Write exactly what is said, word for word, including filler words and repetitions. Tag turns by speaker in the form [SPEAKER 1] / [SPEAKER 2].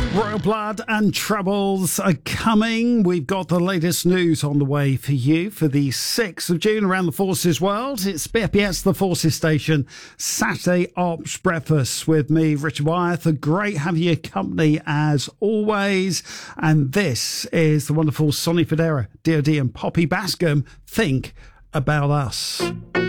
[SPEAKER 1] Royal Blood and Troubles are coming. We've got the latest news on the way for you for the sixth of June around the Forces world. It's B F B S, the Forces Station, Saturday Ops Breakfast with me, Richard Wyeth. A great having your company as always. And this is the wonderful Sonny Fodera, D O D and Poppy Bascom. Think About Us.